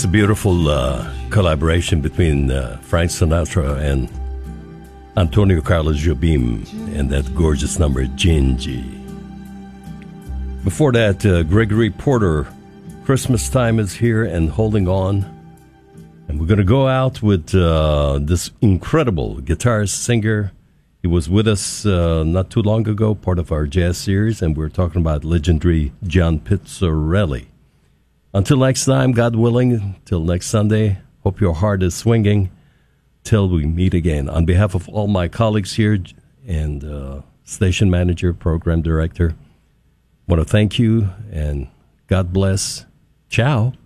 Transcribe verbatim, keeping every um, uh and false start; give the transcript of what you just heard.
That's a beautiful uh, collaboration between uh, Frank Sinatra and Antonio Carlos Jobim and that gorgeous number, Gingy. Before that, uh, Gregory Porter, Christmas Time is Here and Holding On. And we're going to go out with uh, this incredible guitarist, singer. He was with us uh, not too long ago, part of our jazz series, and we're talking about legendary John Pizzarelli. Until next time, God willing, till next Sunday, hope your heart is swinging till we meet again. On behalf of all my colleagues here and uh, station manager, program director, I want to thank you and God bless. Ciao.